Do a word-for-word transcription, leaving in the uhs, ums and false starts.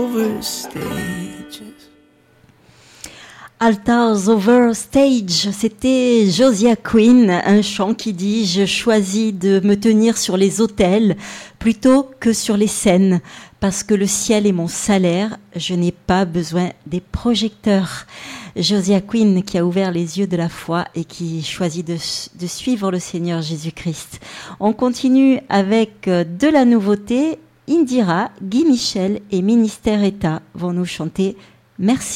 over stages. Altars over stage, c'était Josiah Quinn, un chant qui dit « Je choisis de me tenir sur les autels plutôt que sur les scènes, parce que le ciel est mon salaire, je n'ai pas besoin des projecteurs. » Josiah Quinn qui a ouvert les yeux de la foi et qui choisit de, de suivre le Seigneur Jésus-Christ. On continue avec de la nouveauté. Indira, Guy Michel et Ministère État vont nous chanter « Merci ».